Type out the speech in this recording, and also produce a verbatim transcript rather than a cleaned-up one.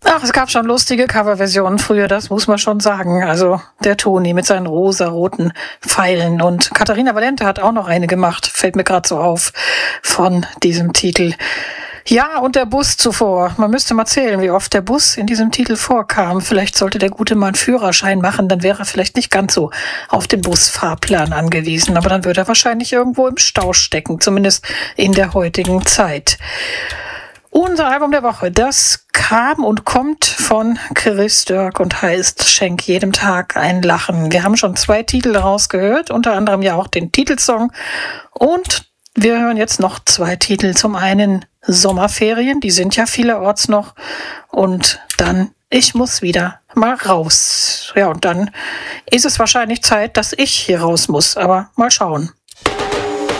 Ach, es gab schon lustige Coverversionen früher, das muss man schon sagen. Also der Toni mit seinen rosa-roten Pfeilen und Katharina Valente hat auch noch eine gemacht, fällt mir gerade so auf, von diesem Titel. Ja, und der Bus zuvor. Man müsste mal zählen, wie oft der Bus in diesem Titel vorkam. Vielleicht sollte der gute Mann Führerschein machen, dann wäre er vielleicht nicht ganz so auf den Busfahrplan angewiesen. Aber dann würde er wahrscheinlich irgendwo im Stau stecken, zumindest in der heutigen Zeit. Unser Album der Woche, das kam und kommt von Chris Dirk und heißt Schenk jedem Tag ein Lachen. Wir haben schon zwei Titel daraus gehört, unter anderem ja auch den Titelsong. Und wir hören jetzt noch zwei Titel. Zum einen Sommerferien, die sind ja vielerorts noch. Und dann Ich muss wieder mal raus. Ja, und dann ist es wahrscheinlich Zeit, dass ich hier raus muss. Aber mal schauen.